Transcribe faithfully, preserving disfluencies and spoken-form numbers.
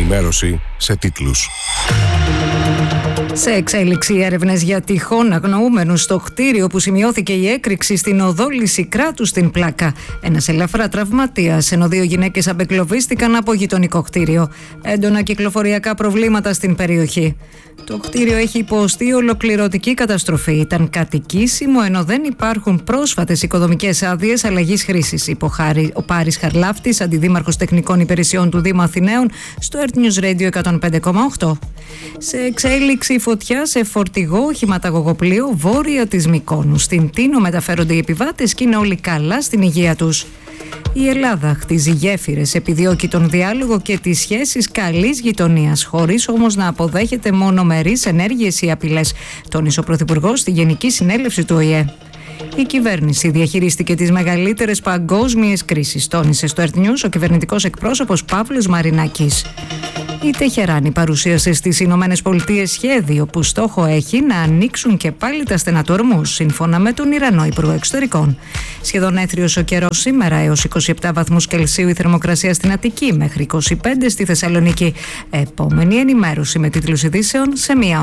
ενημέρωση σε τίτλους. Σε εξέλιξη έρευνες για τυχόν αγνοούμενους στο κτίριο που σημειώθηκε η έκρηξη στην οδό Λυσικράτου στην Πλάκα. Ένας ελαφρά τραυματίας, ενώ δύο γυναίκες απεγκλωβίστηκαν από γειτονικό κτίριο. Έντονα κυκλοφοριακά προβλήματα στην περιοχή. Το κτίριο έχει υποστεί ολοκληρωτική καταστροφή. Ήταν κατοικήσιμο, ενώ δεν υπάρχουν πρόσφατες οικοδομικές άδειες αλλαγής χρήσης. Υποχάρη ο Πάρης Χαρλάφτης, αντιδήμαρχος τεχνικών υπηρεσιών του Δήμου Αθηναίων, στο Earth News Radio εκατόν πέντε κόμμα οκτώ. Σε εξέλιξη φωτιά σε φορτηγό οχηματαγωγοπλοίο βόρεια της Μυκόνου. Στην Τίνο μεταφέρονται οι επιβάτες και είναι όλοι καλά στην υγεία τους. Η Ελλάδα χτίζει γέφυρες, επιδιώκει τον διάλογο και τις σχέσεις καλής γειτονίας, χωρίς όμως να αποδέχεται μονομερείς ενέργειες ή απειλές, τόνισε ο Πρωθυπουργός στη Γενική Συνέλευση του Ο Η Ε. Η κυβέρνηση διαχειρίστηκε τις μεγαλύτερες παγκόσμιες κρίσεις, τόνισε στο Earth News ο κυβερνητικός εκπρόσωπος Παύλος Μαρινάκης. Η Τεχεράνη παρουσίασε στις Ηνωμένες Πολιτείες σχέδιο που στόχο έχει να ανοίξουν και πάλι τα στενά του ορμούς, σύμφωνα με τον Ιρανό Υπουργό Εξωτερικών. Σχεδόν έθριος ο καιρός σήμερα, έως είκοσι επτά βαθμούς Κελσίου η θερμοκρασία στην Αττική, μέχρι είκοσι πέντε στη Θεσσαλονίκη. Επόμενη ενημέρωση με τίτλους ειδήσεων σε μία